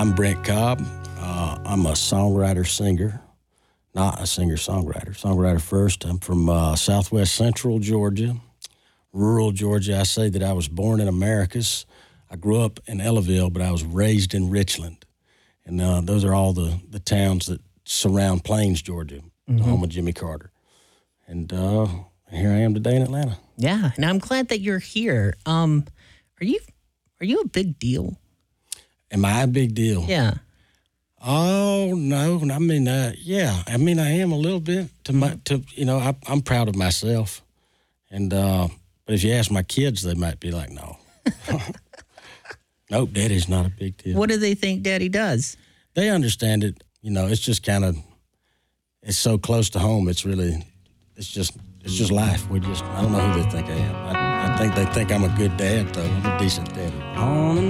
I'm Brent Cobb. I'm a songwriter-singer, not a singer-songwriter. Songwriter first. I'm from southwest central Georgia, rural Georgia. I say that I was born in Americus. I grew up in Ellaville, but I was raised in Richland. And those are all the towns that surround Plains, Georgia, the home of Jimmy Carter. And here I am today in Atlanta. Yeah, and I'm glad that you're here. Are you a big deal? Am I a big deal? Yeah. Oh no! I mean, yeah. I mean, I am a little bit. I'm proud of myself, and but if you ask my kids, they might be like, "No, nope, Daddy's not a big deal." What do they think Daddy does? They understand it. It's just it's so close to home. It's just life. I don't know who they think I am. I think they think I'm a good dad, though. I'm a decent dad.